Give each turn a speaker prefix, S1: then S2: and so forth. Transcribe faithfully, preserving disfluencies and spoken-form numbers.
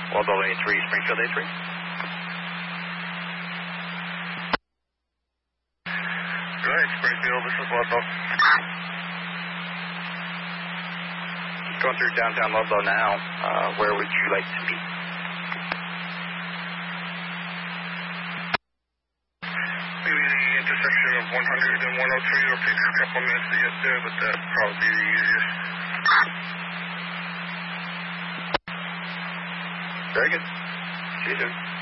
S1: Ludlow A three, Springfield A three.
S2: Go ahead, Springfield, this is Ludlow.
S1: Going through downtown Ludlow now. Uh, where would you like to be?
S2: Maybe the intersection of one hundred and one oh three. It'll take a couple minutes to get there, but that'll probably be the easiest.
S1: Very good. See you soon.